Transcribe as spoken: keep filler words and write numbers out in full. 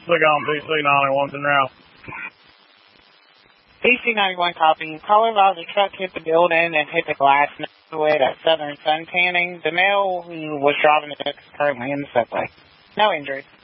Look on P C ninety-one in route. P C ninety-one copy. Caller advised the truck hit the building and hit the glass next to it at Southern Sun Tanning. The male who was driving the truck is currently in the subway. No injuries.